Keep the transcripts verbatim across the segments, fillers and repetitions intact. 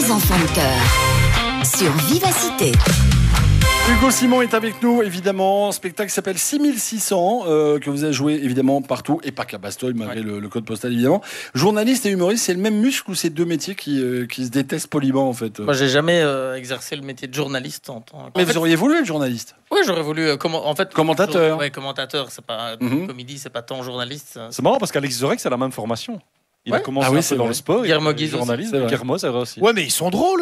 Les enfants de cœur sur Vivacité. Hugo Simon est avec nous, évidemment. Un spectacle qui s'appelle six mille six cents, euh, que vous avez joué évidemment partout, et pas qu'à Bastogne, malgré ouais. le, le code postal, évidemment. Journaliste et humoriste, c'est le même muscle ou c'est deux métiers qui, euh, qui se détestent poliment, en fait? Moi, j'ai jamais euh, exercé le métier de journaliste en tant que... Mais en vous fait, auriez voulu être journaliste? Oui, j'aurais voulu. Euh, comment, en fait, commentateur. Ouais, commentateur. C'est pas mm-hmm. comédie, c'est pas tant journaliste. C'est marrant parce qu'Alexis Zorek, c'est la même formation. Il ouais. a commencé ah oui, un peu dans vrai. le sport. Guillermo Guise journaliste. Guillermo, c'est vrai aussi. Ouais, mais ils sont drôles.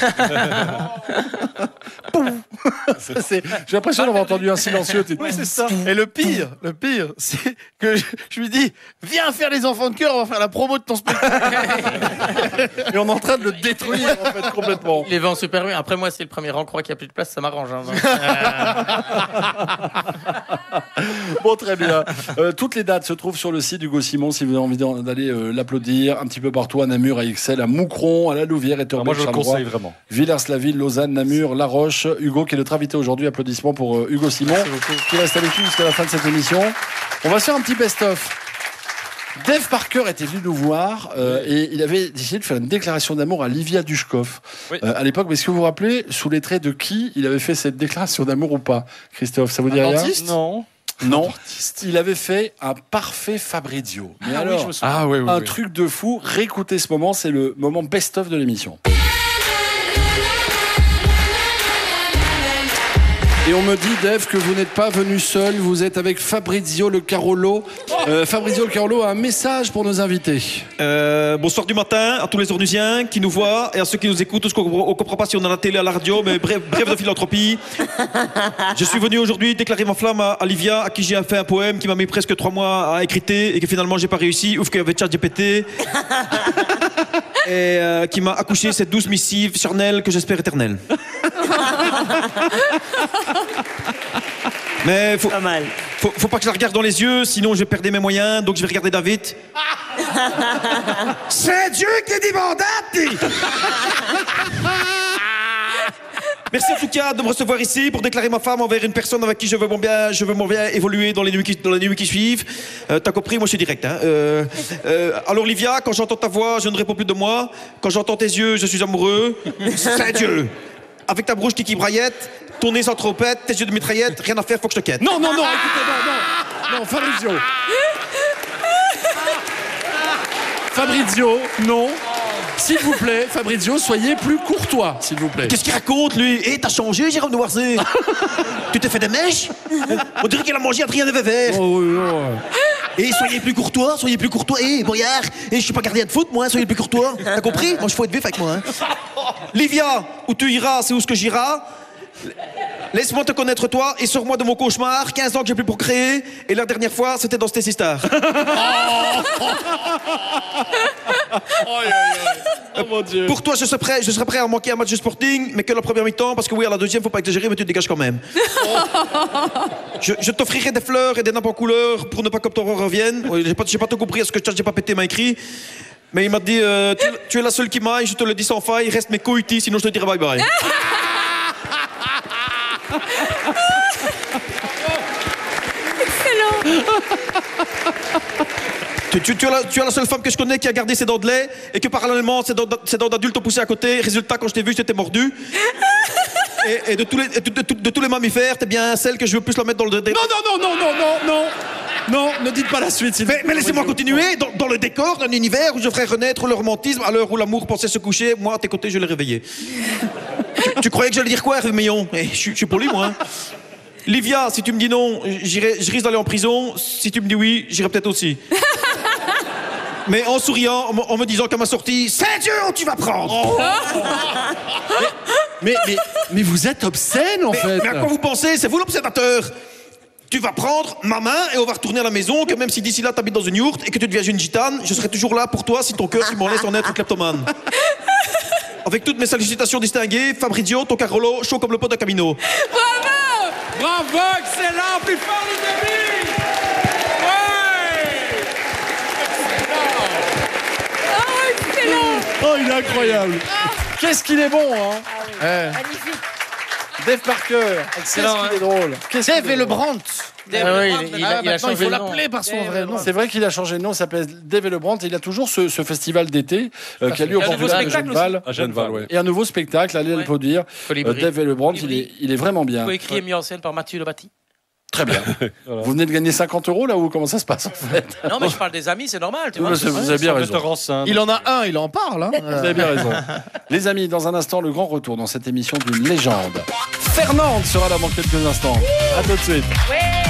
c'est, j'ai l'impression d'avoir entendu un silencieux. Oui, c'est ça. Et le pire, le pire, c'est que je, je lui dis, viens faire les enfants de cœur, on va faire la promo de ton spectacle. Et on est en train de le détruire, en fait, complètement. Il est vend super bien. Après, moi, c'est le premier rang, croit qu'il n'y a plus de place, ça m'arrange. Hein, donc, euh... Bon, très bien. Euh, toutes les dates se trouvent sur le site d'Hugo Simon si vous avez envie d'aller euh, l'applaudir un petit peu partout, à Namur, à Ixelles, à Moucron, à la Louvière, Etterbeek, moi je le conseille vraiment. Villers-la-Ville, Lausanne, Namur, La Roche. Hugo qui est notre invité aujourd'hui. Applaudissements pour euh, Hugo Simon qui reste avec nous jusqu'à la fin de cette émission. On va se faire un petit best-of. Dave Parker était venu nous voir euh, et il avait décidé de faire une déclaration d'amour à Livia Dushkov oui. euh, à l'époque. Mais est-ce que vous vous rappelez sous les traits de qui il avait fait cette déclaration d'amour ou pas, Christophe? Ça vous dit un rien? Dentiste? Non. Non, il avait fait un parfait Fabrizio. Mais ah alors, oui, je me souviens. Ah, oui, oui, un oui. truc de fou. Réécoutez ce moment, c'est le moment best-of de l'émission. Et on me dit, Dave, que vous n'êtes pas venu seul, vous êtes avec Fabrizio Le Carolo. Euh, Fabrizio Le Carolo a un message pour nos invités. Euh, bonsoir du matin à tous les Ornusiens qui nous voient et à ceux qui nous écoutent. On ne comprend pas si on est à la télé, à la radio, mais bref, bref de philanthropie. Je suis venu aujourd'hui déclarer ma flamme à, à Livia, à qui j'ai fait un poème qui m'a mis presque trois mois à écrire et que finalement j'ai pas réussi. Ouf qu'il y avait ChatGPT. Et euh, qui m'a accouché cette douce missive charnelle que j'espère éternelle. Mais faut, pas mal. Faut, faut pas que je la regarde dans les yeux, sinon je vais perdre mes moyens, donc je vais regarder David. C'est Dieu qui dit bandate. Merci en tout cas de me recevoir ici pour déclarer ma femme envers une personne avec qui je veux mon bien, je veux mon bien évoluer dans les nuits qui, dans les nuits qui suivent. Euh, T'as compris, moi je suis direct. Hein. Euh, euh, alors Livia, quand j'entends ta voix, je ne réponds plus de moi. Quand j'entends tes yeux, je suis amoureux. C'est Dieu. Avec ta bouche qui braillette, ton nez sans trompette, tes yeux de mitraillette, rien à faire, faut que je te quête. Non, non, non, écoutez, non, non, non, Fabrizio. Fabrizio, non. S'il vous plaît, Fabrizio, soyez plus courtois, s'il vous plaît. Qu'est-ce qu'il raconte, lui? Eh, t'as changé, Jérôme Noirzé. Tu t'es fait des mèches? On dirait qu'il a mangé Adrien de Vévert. Oh, oui, oh. Et soyez plus courtois, soyez plus courtois. Eh, Boyard, eh, je suis pas gardien de foot, moi, soyez plus courtois. T'as compris? Moi, je faut être vif avec moi. Hein. Livia, où tu iras, c'est où ce que j'iras. Laisse-moi te connaître toi et sors-moi de mon cauchemar. quinze ans que j'ai plus pour créer. Et la dernière fois, c'était dans Stacy Star. Oh mon Dieu. Pour toi, je serais prêt, je serais prêt à manquer un match de Sporting, mais que la première mi-temps, parce que oui, à la deuxième, faut pas exagérer, mais tu te dégages quand même. je je t'offrirai des fleurs et des nappes en couleur pour ne pas que ton revienne. Oui, j'ai pas, j'ai pas tout compris à ce que j'ai pas pété m'a écrit. Mais il m'a dit, euh, tu, tu es la seule qui m'aille, je te le dis sans faille, reste mes couilles, sinon je te dirai bye bye. Excellent. Tu, tu, tu, es la, tu es la seule femme que je connais qui a gardé ses dents de lait et que parallèlement ses dents, ses dents d'adulte ont poussé à côté. Résultat, quand je t'ai vu, j'étais mordu. Et, et de, tous les, de, de, de, de tous les mammifères, t'es bien celle que je veux plus la mettre dans le... Dé- non, non, non, non, non, non, non. Non, ne dites pas la suite. Mais, mais laissez-moi continuer. Dans, dans le décor d'un univers où je ferai renaître le romantisme à l'heure où l'amour pensait se coucher, moi, à tes côtés, je l'ai réveillé. tu, tu croyais que j'allais dire quoi, Hervé Meillon? Eh, je, je suis poli, moi. Hein. Livia, si tu me dis non, j'irai, je risque d'aller en prison. Si tu me dis oui, j'irai peut-être aussi. Mais en souriant, en, en me disant qu'à ma sortie, c'est Dieu où tu vas prendre. Oh. mais, mais, mais, mais vous êtes obscène, en mais, fait. Mais à quoi vous pensez? C'est vous l'observateur. Tu vas prendre ma main et on va retourner à la maison, que même si d'ici là t'habites dans une yourte et que tu deviens une gitane, je serai toujours là pour toi si ton cœur tu m'en laisses en être kleptomane. Avec toutes mes sollicitations distinguées, Fabrizio, ton Carolo, chaud comme le pot de Camino. Bravo! Bravo, excellent, plus fort le début! Ouais! Excellent! Oh, il est incroyable! Ah. Qu'est-ce qu'il est bon, hein? Ah oui. eh. Magnifique! Dave Parker, excellent, qu'est-ce qu'il est drôle. Dave et le Brandt. Dave Ah Le oui, Brandt, il, il maintenant, a, il a maintenant, il changé faut de nom. l'appeler par son Dave vrai Le nom. Brandt. C'est vrai qu'il a changé de nom, il s'appelle Dave Le Brandt. Il a toujours ce, ce festival d'été euh, qui a lieu au Il y a un nouveau Portugal de spectacle Genneval. À Genneval, ouais. Et un nouveau spectacle, allez Ouais. le dire. Colibri. Euh, Dave Le Brandt, il est, il est vraiment bien. Coécrit et mis en scène par Mathieu Lebati. Très bien. Voilà. Vous venez de gagner cinquante euros là ou comment ça se passe en fait? Non, mais je parle des amis, c'est normal, tu Oui, vois. monsieur, vous avez bien Sans raison. metteur en scène. Il en a un, il en parle. Hein. Vous avez bien raison. Les amis, dans un instant, le grand retour dans cette émission d'une légende. Fernande sera là dans quelques instants. À tout de suite. Ouais.